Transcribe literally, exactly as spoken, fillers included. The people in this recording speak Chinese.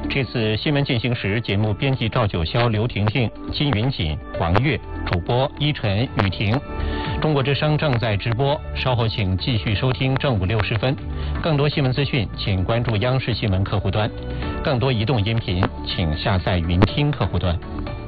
这次新闻进行时，节目编辑赵九霄、刘婷婷、金云锦、王悦，主播依晨、雨婷。中国之声正在直播，稍后请继续收听正午六十分。更多新闻资讯，请关注央视新闻客户端；更多移动音频，请下载云听客户端。